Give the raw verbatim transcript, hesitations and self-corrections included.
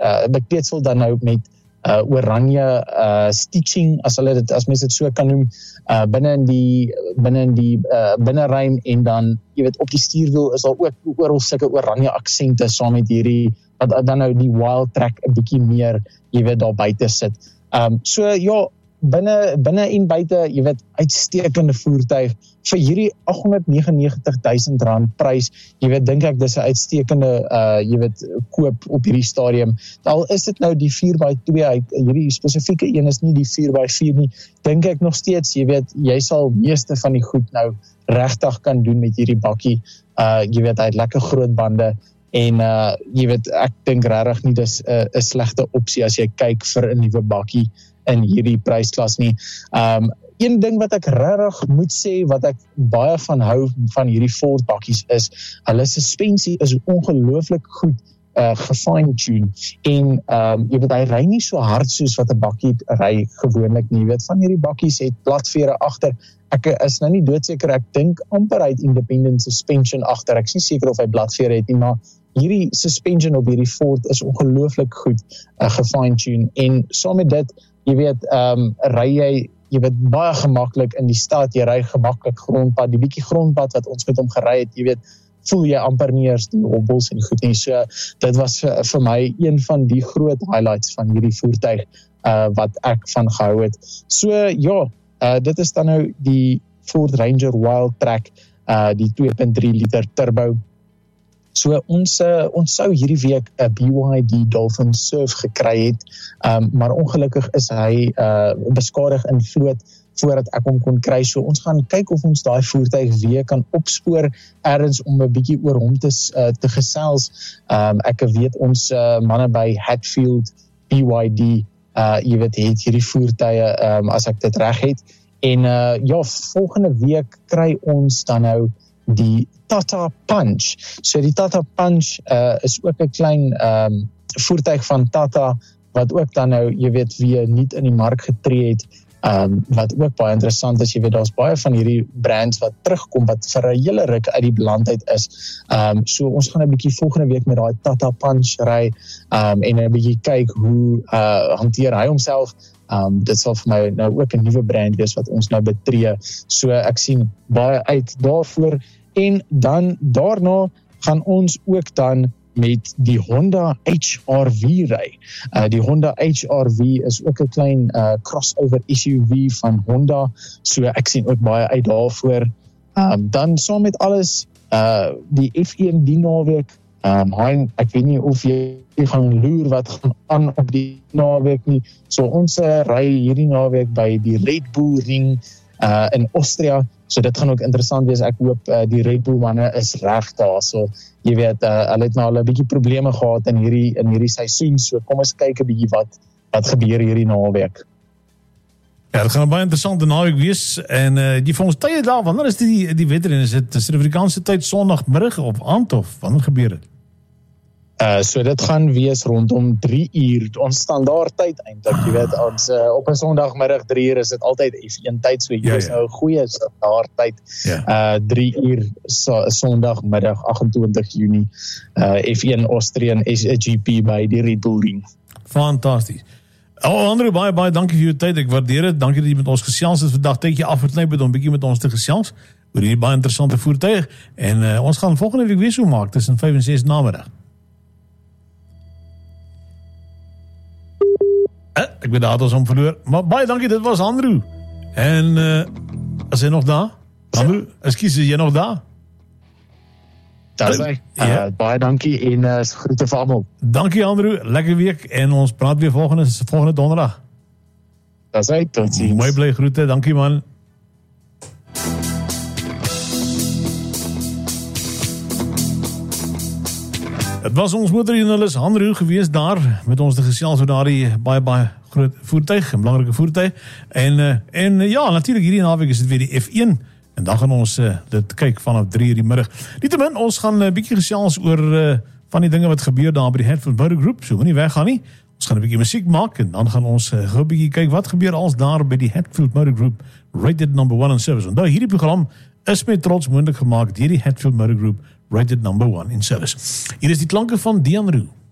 uh, bekleedsel dan nou met uh, oranje uh, stitching, as hulle dit, as mens dit so kan noem, uh, binne in die, binne in die uh, binneruim, en dan, jy weet, op die stuurwiel is al ook oral sulke oranje aksente saam met hierdie, wat dan nou die wild track 'n bietjie meer, jy weet, daar buite sit. Um, so ja, binne, binne en buite, jy weet, uitstekende voertuig, vir hierdie aghonderdnegenennegentig duisend rand prys, jy weet, dink ek, dis 'n uitstekende, uh, jy weet, koop op hierdie stadium. Al is dit nou die vier by twee, hierdie spesifieke een is nie die vier by vier nie, dink ek nog steeds, jy weet, jy sal meeste van die goed nou regtig kan doen met hierdie bakkie, uh, jy weet, hy het lekker groot bande, en uh, jy weet, ek dink regtig nie, dis 'n uh, slegte opsie as jy kyk vir 'n nuwe bakkie in hierdie prysklas nie. Um, een ding wat ek regtig moet sê, wat ek baie van hou van hierdie Ford bakkies is, hulle suspensie is ongelooflik goed uh, gefine-tune, en um, jy weet, hy ry nie so hard soos wat 'n bakkie ry gewoonlik nie, jy weet, van hierdie bakkies het platvere agter, ek is nou nie doodseker, ek dink amper hy het independent suspension agter, ek is nie seker of hy bladvere het nie, maar hierdie suspension op hierdie Ford is ongelooflik goed uh, gefine-tune, en saam met dit, jy weet, um, ry jy, jy weet, baie gemaklik in die stad, jy ry gemaklik grondpad, die bietjie grondpad wat ons met hom gery het, jy weet, voel jy amper nie eers die hobbels en goed nie, so dit was vir, vir my een van die groot highlights van hierdie voertuig, uh, wat ek van gehou het. So ja, uh, dit is dan nou die Ford Ranger Wild Track, uh, die twee punt drie liter turbo. So ons, uh, ons sou hierdie week 'n B Y D Dolphin Surf gekry het, um, maar ongelukkig is hy uh, beskadig in vloot voordat ek hom kon kry. So ons gaan kyk of ons daai voertuig weer kan opspoor ergens om 'n bietjie oor hom te, uh, te gesels. Um, ek weet ons uh, manne by Hatfield B Y D, uh, jy weet, het hierdie voertuie, um, as ek dit reg het. En uh, ja, volgende week kry ons dan nou die Tata Punch. So die Tata Punch uh, is ook 'n klein um, voertuig van Tata, wat ook dan nou, jy weet, weer nie in die mark getree het, um, wat ook baie interessant is, jy weet, daar's baie van hierdie brands wat terugkom, wat vir 'n hele ruk uit die beland uit is. Um, so ons gaan 'n bietjie volgende week met daai Tata Punch ry, um, en 'n bietjie kyk hoe uh, hanteer hy homself. Um, dit sal vir my nou ook 'n nuwe brand wees wat ons nou betree, so ek sien baie uit daarvoor. En dan daarna gaan ons ook dan met die Honda H R V ry. Uh, die Honda H R V is ook 'n klein uh, crossover S U V van Honda, so ek sien ook baie uit daarvoor. Um, dan saam met alles, uh, die F een die naweek, um, Hein, ek weet nie of jy gaan loer wat gaan aan op die naweek nie, so ons uh, ry hierdie naweek by die Red Bull Ring uh, in Austria. So dit gaan ook interessant wees, ek hoop uh, die Red Bull manne is reg daar, so jy weet, uh, hulle het nou al 'n bietjie probleme gehad in hierdie, in hierdie seisoen, so kom ons kyk 'n bietjie wat, wat gebeur hierdie naweek. Ja, dit gaan 'n baie interessante naweek wees, en uh, die vir ons tye daar, wanneer is die, die wedren, is dit Suid-Afrikaanse tyd Sondagmiddag of aand, of wanneer gebeur dit? Uh, so dit gaan wees rondom drie uur, ons standaard tyd eintlik, jy weet, ons uh, op 'n Sondagmiddag drie uur is dit altyd F een tyd, so hier is nou 'n goeie standaard tyd, ja. uh, drie uur so, Sondagmiddag agentwintig Junie, uh, F een Austrian S G P by die Red Bull Ring. Fantasties. Oh, Andrew, baie, baie dankie vir jou tyd, ek waardeer het, dankie dat jy met ons gesels het vandag, tydjie afgeknyp het om 'n bietjie met ons te gesels, oor hierdie baie interessante voertuig, en uh, ons gaan volgende week weer so maak, tussen vyf en ses namiddag. Eh, ek weet dat ons hom verloor, maar baie dankie, dit was Andrew. En uh, is hy nog daar? Andrew, ekskuus, is jy nog daar? Daar is hy. Uh, ja. Baie dankie en uh, groete vir almal. Dankie Andrew, lekker week en ons praat weer volgende, volgende donderdag. Daar is hy, tot ziens. Mooi bly groete, dankie man. Het was ons motorjoernalis Andrew gewees daar met ons te gesels oor daardie baie baie groot voertuig, 'n belangrike voertuig. En en ja, natuurlik hierdie naweek is dit weer die F een en dan gaan ons uh, dit kyk vanaf drie uur die middag. Nietemin, ons gaan 'n uh, bietjie gesels oor uh, van die dinge wat gebeur daar by die Hatfield Motor Group. So moenie weggaan nie. Ons gaan 'n bietjie musiek maak en dan gaan ons uh, gou 'n bietjie kyk wat gebeur als daar by die Hatfield Motor Group, rated number one in service. Onthou, hierdie program is met trots moontlik gemaak deur die Hatfield Motor Group, rated number one in service. Hier is die klanke van Dian Roux.